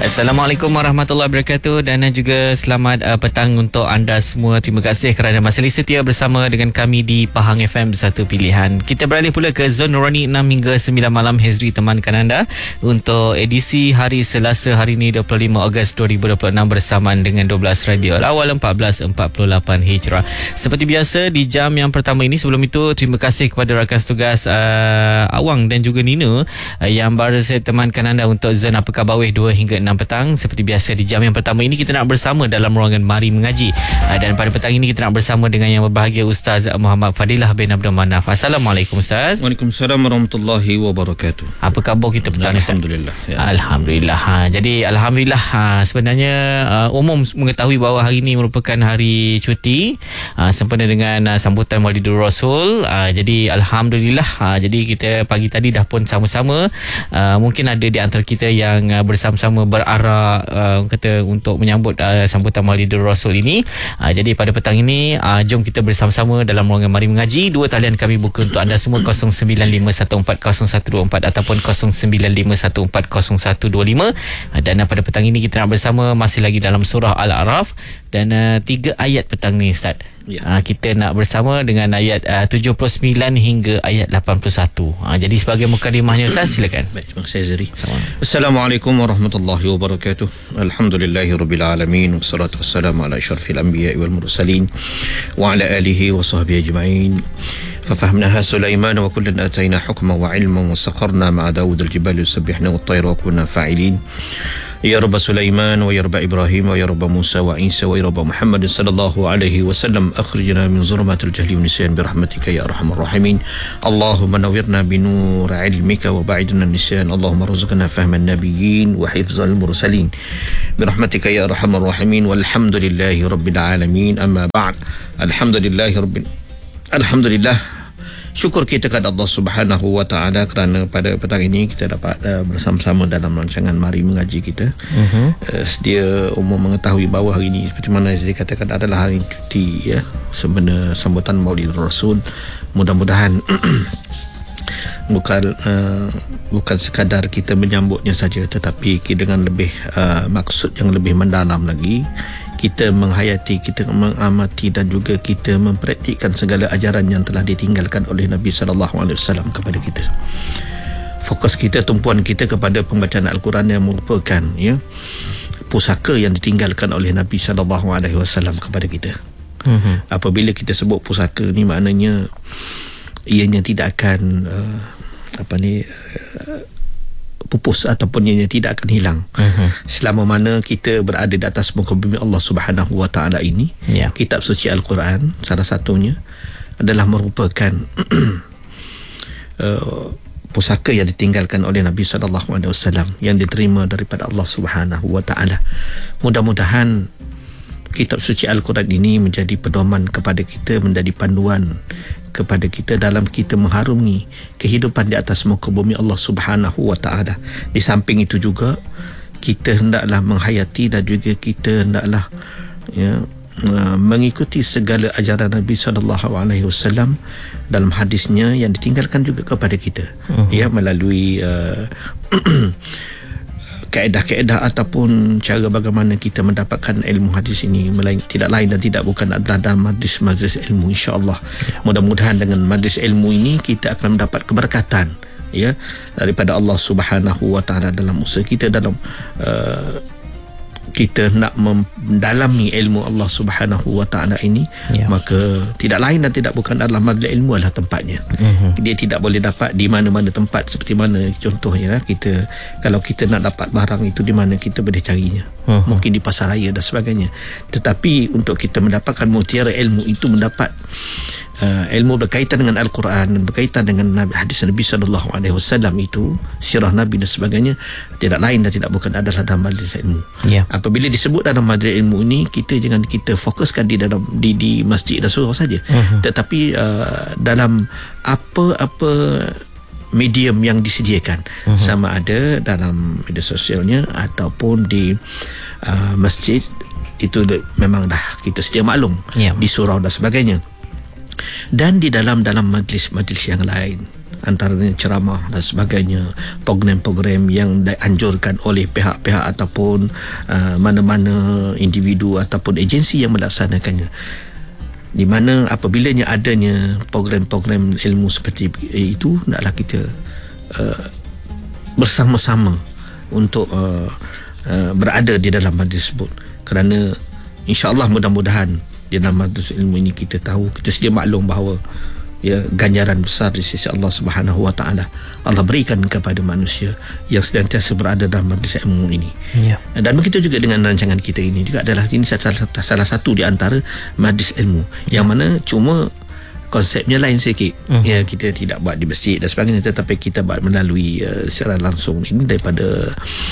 Assalamualaikum warahmatullahi wabarakatuh dan juga selamat petang untuk anda semua. Terima kasih kerana masih setia bersama dengan kami di Pahang FM Bersatu Pilihan. Kita beralih pula ke Zon Nurani 6 hingga 9 malam. Hezri temankan anda untuk edisi hari Selasa hari ini 25 Ogos 2026 bersamaan dengan 12 Radio Awal 1448 Hijrah. Seperti biasa di jam yang pertama ini, sebelum itu terima kasih kepada rakan setugas Awang dan juga Nina yang baru saya temankan anda untuk Zon Apa Khabar Weh 2 hingga 6 petang. Seperti biasa di jam yang pertama ini kita nak bersama dalam ruangan Mari Mengaji, dan pada petang ini kita nak bersama dengan yang berbahagia Ustaz Muhammad Fadilah bin Abdul Manaf. Assalamualaikum Ustaz. Waalaikumsalam warahmatullahi wabarakatuh. Apa khabar kita petang ni? Alhamdulillah ya. Alhamdulillah. Jadi alhamdulillah, sebenarnya umum mengetahui bahawa hari ini merupakan hari cuti sempena dengan sambutan Maulidur Rasul. Jadi alhamdulillah, jadi kita pagi tadi dah pun sama-sama, mungkin ada di antara kita yang bersama-sama berarak kata untuk menyambut sambutan Maulidur Rasul ini. Jadi pada petang ini jom kita bersama-sama dalam ruangan Mari Mengaji. Dua talian kami buka untuk anda semua, 0951400124 ataupun 0951400125. Dan pada petang ini kita nak bersama masih lagi dalam surah Al-A'raf dan 3 ayat petang ni Ustaz. Ya. Kita nak bersama dengan ayat 79 hingga ayat 81. Jadi sebagai mukadimahnya Ustaz, silakan. Baik, terima kasih Zari. Assalamualaikum warahmatullahi wabarakatuh. Alhamdulillahirabbil alamin wassalatu wassalamu ala asyrafil anbiya'i wal mursalin wa ala alihi wa sahbihi ajma'in. ففهمناها سليمان وكلا آتينا حكما وعلما وسخرنا مع داود الجبال يسبحنا والطير وكنا فاعلين يا رب سليمان ويا رب إبراهيم ويا رب موسى وعيسى ويا رب محمد صلى الله عليه وسلم أخرجنا من ظلمات الجهل والنسيان برحمتك يا أرحم الراحمين اللهم نورنا بنور علمك وبعدنا النسيان اللهم رزقنا فهم النبيين وحفظ المرسلين برحمتك يا أرحم الراحمين والحمد لله رب العالمين أما بعد Alhamdulillah, syukur kita kepada Allah Subhanahu Wa Taala kerana pada petang ini kita dapat bersama-sama dalam rancangan Mari Mengaji kita. Sedia umum mengetahui bahawa hari ini seperti mana saya katakan adalah hari cuti ya, sempena sambutan Maulidur Rasul. Mudah-mudahan bukan sekadar kita menyambutnya saja, tetapi dengan lebih maksud yang lebih mendalam lagi. Kita menghayati, kita mengamati dan juga kita mempraktikkan segala ajaran yang telah ditinggalkan oleh Nabi SAW kepada kita. Fokus kita, tumpuan kita kepada pembacaan Al-Quran yang merupakan ya, pusaka yang ditinggalkan oleh Nabi SAW kepada kita. Apabila kita sebut pusaka ni, maknanya ianya tidak akan pupus ataupun ianya tidak akan hilang selama mana kita berada di atas muka bumi Allah Subhanahu Wa Taala ini. Kitab suci Al-Quran salah satunya adalah merupakan pusaka yang ditinggalkan oleh Nabi SAW yang diterima daripada Allah Subhanahu Wa Taala. Mudah-mudahan kitab suci Al-Quran ini menjadi pedoman kepada kita, menjadi panduan kepada kita dalam kita mengharungi kehidupan di atas muka bumi Allah Subhanahu Wa Taala. Di samping itu juga kita hendaklah menghayati dan juga kita hendaklah mengikuti segala ajaran Nabi SAW dalam hadisnya yang ditinggalkan juga kepada kita ya, melalui kaedah-kaedah ataupun cara bagaimana kita mendapatkan ilmu hadis ini, tidak lain dan tidak bukan adalah dalam majlis ilmu, insya-Allah. Mudah-mudahan dengan majlis ilmu ini kita akan mendapat keberkatan ya daripada Allah Subhanahu Wa Taala dalam usaha kita dalam kita nak mendalami ilmu Allah Subhanahu Wa Taala ini, maka tidak lain dan tidak bukan adalah majlis ilmu adalah tempatnya. Dia tidak boleh dapat di mana-mana tempat. Seperti mana contohnya kita, kalau kita nak dapat barang itu di mana kita boleh carinya, mungkin di pasar raya dan sebagainya. Tetapi untuk kita mendapatkan mutiara ilmu itu, mendapat ilmu berkaitan dengan Al-Quran dan berkaitan dengan hadis Nabi SAW itu, sirah Nabi dan sebagainya, tidak lain dan tidak bukan adalah dalam majlis ilmu. Apabila disebut dalam majlis ilmu ini, kita jangan kita fokuskan di dalam di masjid dan surau saja, tetapi dalam apa-apa medium yang disediakan, sama ada dalam media sosialnya ataupun di masjid, itu memang dah kita sedia maklum, di surau dan sebagainya. Dan di dalam majlis-majlis yang lain, antaranya ceramah dan sebagainya, program-program yang dianjurkan oleh pihak-pihak ataupun mana-mana individu ataupun agensi yang melaksanakannya, di mana apabila adanya program-program ilmu seperti itu, hendaklah kita bersama-sama untuk berada di dalam majlis tersebut, kerana insya-Allah mudah-mudahan di dalam majlis ilmu ini kita tahu, kita sedia maklum bahawa ganjaran besar di sisi Allah Subhanahu Wa Taala Allah berikan kepada manusia yang senantiasa berada dalam majlis ilmu ini. Dan begitu juga dengan rancangan kita ini juga adalah ini salah satu di antara majlis ilmu yang mana cuma konsepnya lain sikit. Kita tidak buat di masjid dan sebagainya, tetapi kita buat melalui secara langsung ini daripada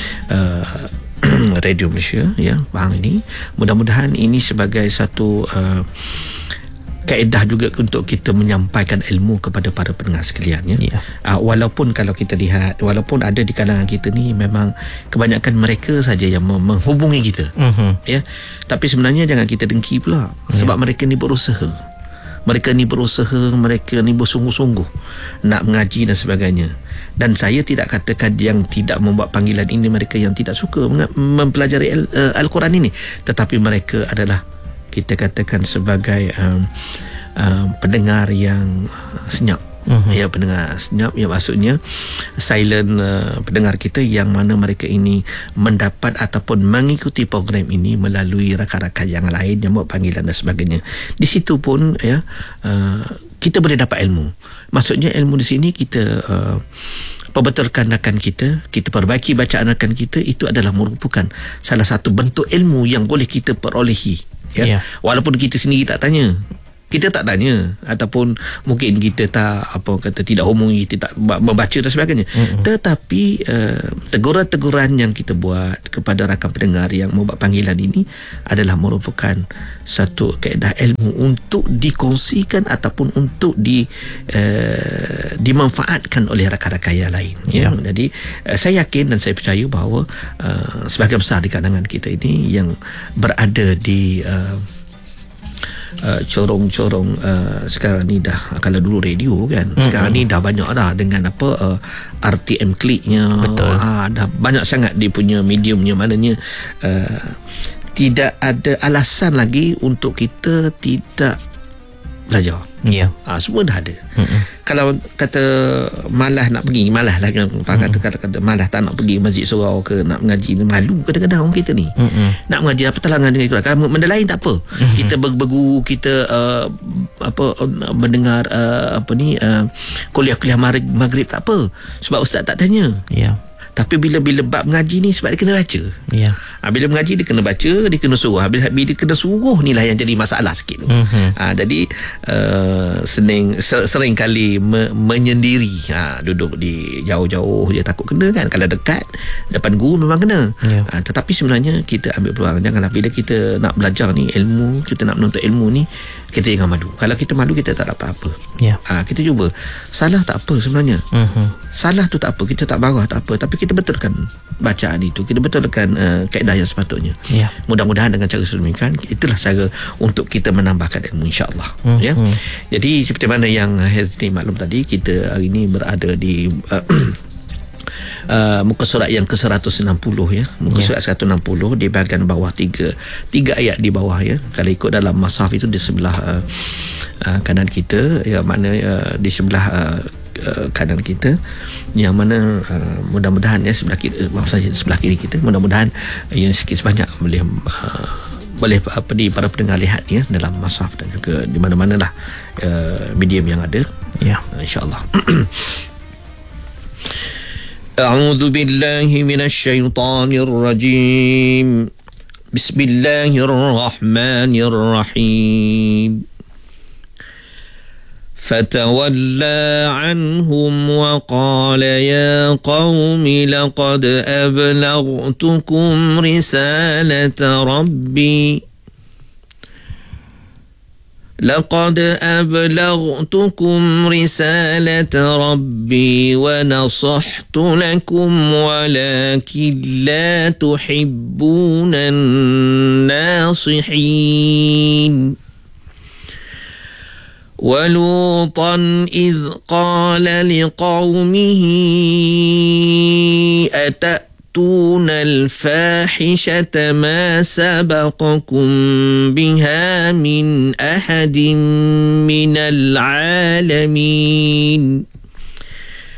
Radio Malaysia, Pahang ini. Mudah-mudahan ini sebagai satu kaedah juga untuk kita menyampaikan ilmu kepada para pendengar sekalian, walaupun kalau kita lihat, walaupun ada di kalangan kita ni memang kebanyakan mereka saja yang menghubungi kita, tapi sebenarnya jangan kita dengki pula, sebab mereka ni berusaha, mereka ni bersungguh-sungguh nak mengaji dan sebagainya. Dan saya tidak katakan yang tidak membuat panggilan ini mereka yang tidak suka mempelajari Al-Quran ini, tetapi mereka adalah, kita katakan sebagai pendengar yang senyap, pendengar senyap, yang maksudnya silent pendengar kita, yang mana mereka ini mendapat ataupun mengikuti program ini melalui rakan-rakan yang lain yang buat panggilan dan sebagainya. Di situ pun kita boleh dapat ilmu. Maksudnya ilmu di sini kita perbetulkan rakan kita perbaiki bacaan rakan kita, itu adalah merupakan salah satu bentuk ilmu yang boleh kita perolehi. Walaupun kita sendiri tak tanya, ataupun mungkin kita tidak hubungi, kita tak membaca dan sebagainya, tetapi teguran-teguran yang kita buat kepada rakan pendengar yang membuat panggilan ini adalah merupakan satu kaedah ilmu untuk dikongsikan ataupun untuk dimanfaatkan oleh rakan-rakan yang lain. Jadi saya yakin dan saya percaya bahawa sebahagian besar di kalangan kita ini yang berada di corong-corong sekarang ni dah, kalau dulu radio kan, sekarang ni dah banyak dah dengan RTM kliknya, dah banyak sangat dia punya mediumnya, maknanya tidak ada alasan lagi untuk kita tidak belajar. Semua dah ada. Kalau kata malas nak pergi, malas lah kan, kata malas tak nak pergi masjid surau ke nak mengaji, malu kadang-kadang orang kita ni nak mengaji apa talangan dengan Quran. Kalau benda lain tak apa, kita berguru, kita mendengar kuliah-kuliah maghrib tak apa, sebab ustaz tak tanya. Tapi bila bab mengaji ni, sebab dia kena baca. Bila mengaji dia kena baca, dia kena suruh. Bila dia kena suruh ni lah yang jadi masalah sikit. Jadi sering kali menyendiri, duduk di jauh-jauh je takut kena kan. Kalau dekat depan guru memang kena. Tetapi sebenarnya kita ambil peluang. Janganlah bila kita nak belajar ni ilmu, kita nak menuntut ilmu ni, kita jangan malu. Kalau kita malu, kita tak dapat apa. Kita cuba. Salah tak apa sebenarnya. Salah tu tak apa, kita tak marah tak apa, tapi kita betulkan bacaan itu, kita betulkan kaedah yang sepatutnya. Mudah-mudahan dengan cara sedemikian, itulah cara untuk kita menambahkan ilmu, insya-Allah. Jadi seperti mana yang Hazni maklum tadi, kita hari ini berada di muka surat yang ke-160 muka surat 160 di bahagian bawah, tiga ayat di bawah kalau ikut dalam mushaf itu di sebelah kanan kita, mana di sebelah kanan kita, yang mana mudah-mudahan sebelah kiri, sebelah kiri kita, mudah-mudahan yang sikit sebanyak boleh para pendengar lihat dalam mushaf dan juga di mana-mana lah medium yang ada, insya-Allah. A'udzu billahi minasyaitonir rajim. Bismillahirrahmanirrahim. فتولى عنهم وقال يا قوم لقد أبلغتكم رسالة ربي ونصحت لكم ولكن لا تحبون الناصحين ولوطا إذ قال لقومه أتأتون الفاحشة ما سبقكم بها من أحد من العالمين.